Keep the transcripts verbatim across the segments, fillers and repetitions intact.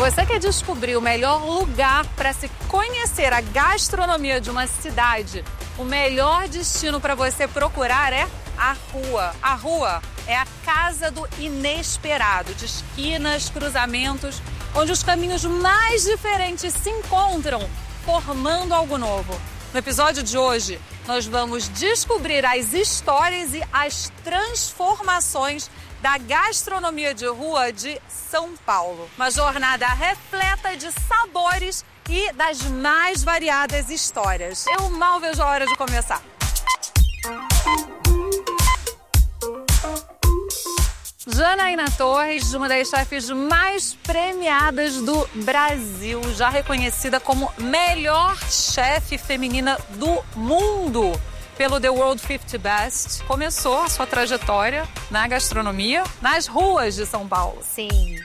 você quer descobrir o melhor lugar para se conhecer a gastronomia de uma cidade, o melhor destino para você procurar é a rua. A rua é a casa do inesperado, de esquinas, cruzamentos, onde os caminhos mais diferentes se encontram, formando algo novo. No episódio de hoje, nós vamos descobrir as histórias e as transformações da gastronomia de rua de São Paulo. Uma jornada repleta de sabores e das mais variadas histórias. Eu mal vejo a hora de começar. Janaína Torres, uma das chefes mais premiadas do Brasil, já reconhecida como melhor chefe feminina do mundo pelo The World cinquenta Best, começou a sua trajetória na gastronomia nas ruas de São Paulo. Sim.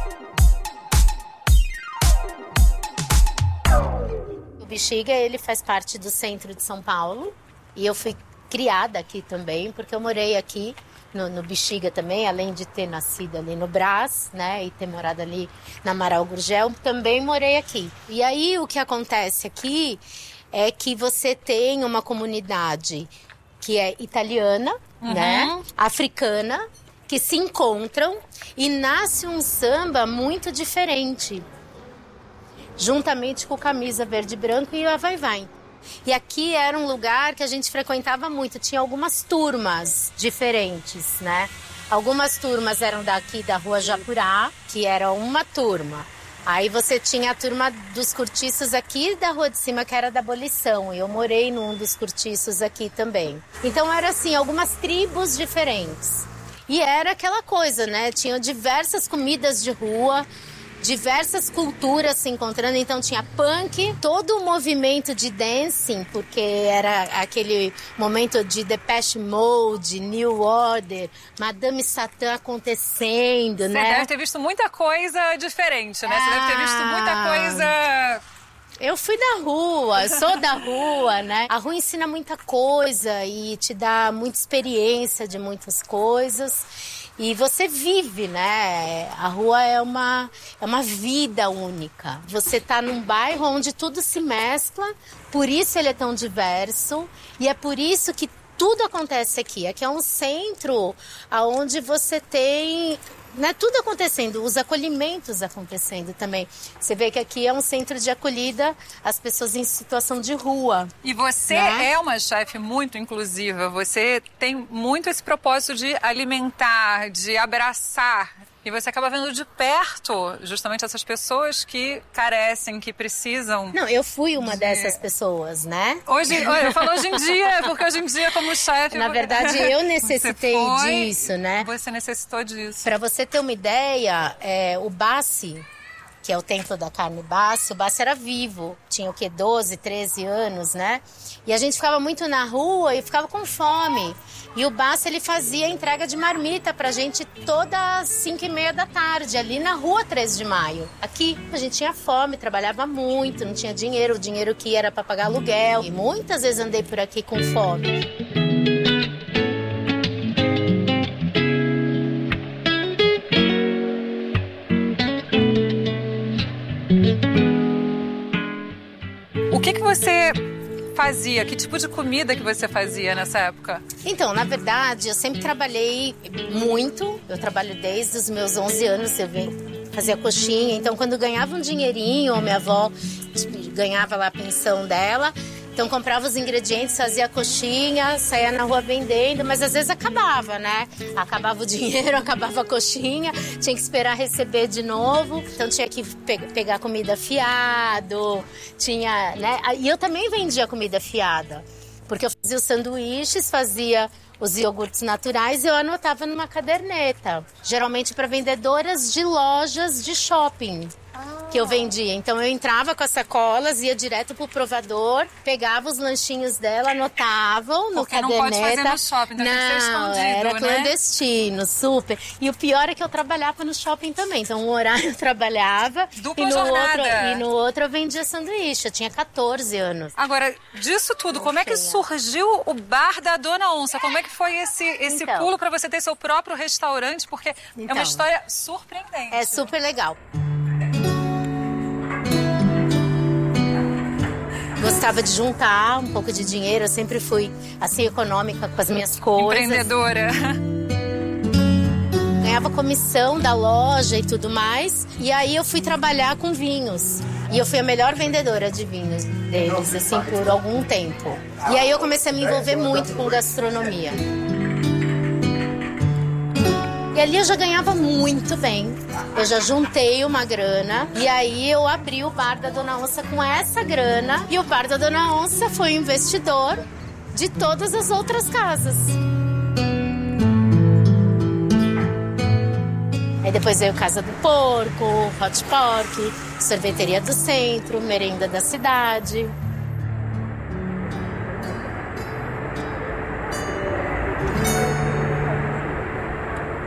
O Bexiga, ele faz parte do centro de São Paulo e eu fui criada aqui também, porque eu morei aqui no, no Bexiga também, além de ter nascido ali no Brás, né, e ter morado ali na Amaral Gurgel, também morei aqui. E aí o que acontece aqui é que você tem uma comunidade que é italiana, uhum, né, africana, que se encontram e nasce um samba muito diferente, juntamente com Camisa Verde e Branco e a Vai Vai. E aqui era um lugar que a gente frequentava muito, tinha algumas turmas diferentes, né? Algumas turmas eram daqui da Rua Japurá, que era uma turma. Aí você tinha a turma dos cortiços aqui da Rua de Cima, que era da Abolição. E eu morei num dos cortiços aqui também. Então era assim, algumas tribos diferentes. E era aquela coisa, né? Tinham diversas comidas de rua, diversas culturas se encontrando, então tinha punk, todo o movimento de dancing, porque era aquele momento de Depeche Mode, New Order, Madame Satã acontecendo, Você né? Você deve ter visto muita coisa diferente, né? Você ah, deve ter visto muita coisa... Eu fui da rua, sou da rua, né? A rua ensina muita coisa e te dá muita experiência de muitas coisas. E você vive, né? A rua é uma, é uma vida única. Você tá num bairro onde tudo se mescla, por isso ele é tão diverso. E é por isso que tudo acontece aqui. Aqui é um centro onde você tem, né, tudo acontecendo, os acolhimentos acontecendo também. Você vê que aqui é um centro de acolhida às pessoas em situação de rua. E você, né, é uma chefe muito inclusiva, você tem muito esse propósito de alimentar, de abraçar. E você acaba vendo de perto justamente essas pessoas que carecem, que precisam... Não, eu fui uma de... dessas pessoas, né? Hoje, eu falo hoje em dia, porque hoje em dia como chefe... Na verdade, eu necessitei foi, disso, né? Você necessitou disso. Para você ter uma ideia, é, o Bassi, que é o templo da carne Bassi, o Bassi era vivo, tinha o quê? doze, treze anos, né? E a gente ficava muito na rua e ficava com fome. E o Bassi, ele fazia entrega de marmita pra gente todas as cinco e meia da tarde, ali na rua treze de maio. Aqui, a gente tinha fome, trabalhava muito, não tinha dinheiro, o dinheiro que era pra pagar aluguel. E muitas vezes andei por aqui com fome. O que que você fazia? Que tipo de comida que você fazia nessa época? Então, na verdade, eu sempre trabalhei muito. Eu trabalho desde os meus onze anos, eu fazia coxinha. Então, quando ganhava um dinheirinho, minha avó ganhava lá a pensão dela, então comprava os ingredientes, fazia coxinha, saía na rua vendendo, mas às vezes acabava, né? Acabava o dinheiro, acabava a coxinha, tinha que esperar receber de novo, então tinha que pe- pegar comida fiado, tinha, né? E eu também vendia comida fiada, porque eu fazia os sanduíches, fazia os iogurtes naturais e eu anotava numa caderneta, geralmente para vendedoras de lojas de shopping. Que eu vendia. Então eu entrava com as sacolas, ia direto pro provador, pegava os lanchinhos dela, anotavam no Porque caderneta. Não pode fazer no shopping, então não, tem que ser escondido, era né? clandestino, super. E o pior é que eu trabalhava no shopping também. Então um horário eu trabalhava Dupla e no, jornada. outro, e no outro eu vendia sanduíche. Eu tinha catorze anos. Agora, disso tudo, como é que surgiu o Bar da Dona Onça? Como é que foi esse, esse Então. pulo para você ter seu próprio restaurante? Porque é Então. uma história surpreendente. É super legal. gostava de juntar um pouco de dinheiro. Eu sempre fui, assim, econômica com as minhas coisas. Empreendedora. Ganhava comissão da loja e tudo mais. E aí eu fui trabalhar com vinhos. E eu fui a melhor vendedora de vinhos deles, assim, por algum tempo. E aí eu comecei a me envolver muito com gastronomia. E ali eu já ganhava muito bem. Eu já juntei uma grana. E aí eu abri o Bar da Dona Onça com essa grana. E o Bar da Dona Onça foi investidor de todas as outras casas. Aí depois veio Casa do Porco, Hot Pork, Sorveteria do Centro, Merenda da Cidade.